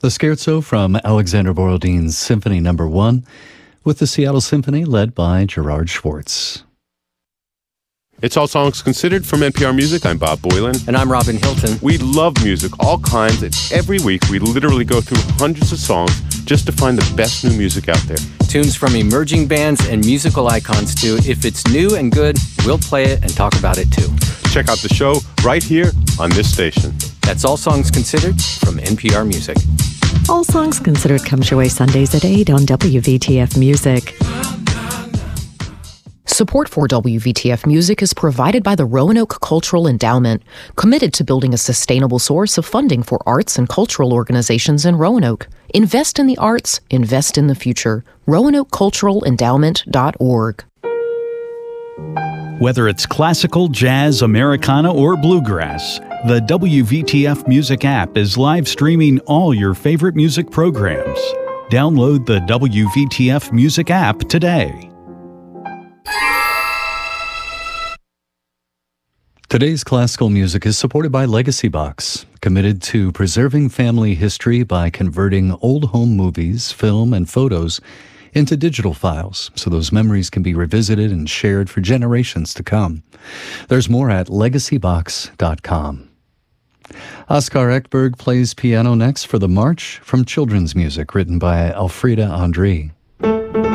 The Scherzo from Alexander Borodin's Symphony No. 1 with the Seattle Symphony led by Gerard Schwartz. It's All Songs Considered from NPR Music. I'm Bob Boylan. And I'm Robin Hilton. We love music, all kinds, and every week we literally go through hundreds of songs just to find the best new music out there. Tunes from emerging bands and musical icons too. If it's new and good, we'll play it and talk about it too. Check out the show right here on this station. That's All Songs Considered from NPR Music. All Songs Considered comes your way Sundays at 8 on WVTF Music. Support for WVTF Music is provided by the Roanoke Cultural Endowment, committed to building a sustainable source of funding for arts and cultural organizations in Roanoke. Invest in the arts, invest in the future. RoanokeCulturalEndowment.org. Whether it's classical, jazz, Americana, or bluegrass, the WVTF Music app is live streaming all your favorite music programs. Download the WVTF Music app today. Today's classical music is supported by Legacy Box, committed to preserving family history by converting old home movies, film, and photos into digital files so those memories can be revisited and shared for generations to come. There's more at legacybox.com. Oskar Ekberg plays piano next for the March from Children's Music, written by Elfriede André.